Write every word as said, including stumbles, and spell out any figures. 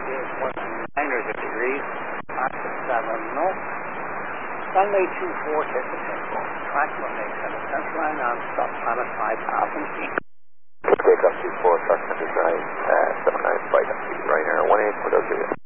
is one niner degrees, Fox seven north. Runway two four, set the tempo. Track runway seven central line on stop time at five thousand feet. Take up two four, track center drive, uh, seven nine, five feet, right here, one eight, what else are you?